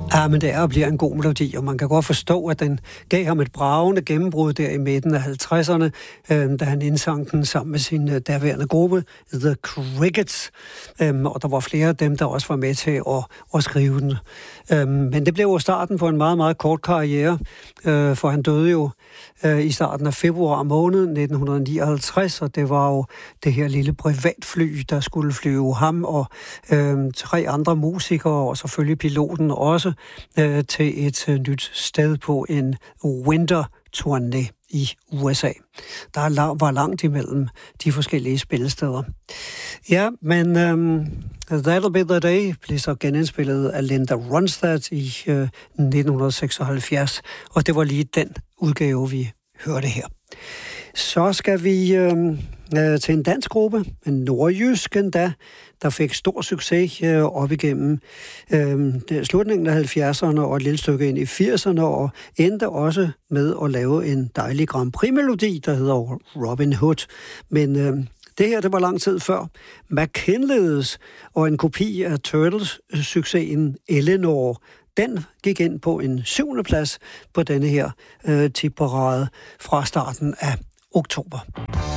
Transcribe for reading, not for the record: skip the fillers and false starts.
Ja, men det er og bliver en god melodi, og man kan godt forstå, at den gav ham et bragende gennembrud der i midten af 50'erne, da han indsang den sammen med sin derværende gruppe, The Crickets. Og der var flere af dem, der også var med til at skrive den. Men det blev jo starten på en meget, meget kort karriere, for han døde jo i starten af februar måned 1959, og det var jo det her lille privatfly, der skulle flyve ham og 3 andre musikere, og selvfølgelig piloten også, til et nyt sted på en winterturné i USA. Der var langt imellem de forskellige spillesteder. Ja, men That'll Be The Day blev så genindspillet af Linda Ronstadt i 1976, og det var lige den udgave, vi hørte her. Så skal vi til en dansk gruppe, en nordjysk endda, der fik stor succes op igennem slutningen af 70'erne og et lille stykke ind i 80'erne, og endte også med at lave en dejlig Grand Prix-melodi, der hedder Robin Hood. Men det her, det var lang tid før McKinley's, og en kopi af Turtles-succesen Eleanor. Den gik ind på en 7. plads på denne her tipparade fra starten af oktober.